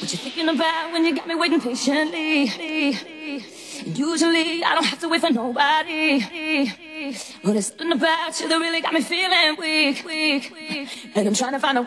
What you thinking about when you got me waiting patiently? Usually I don't have to wait for nobody, but there's something about you that really got me feeling weak. And I'm trying to find a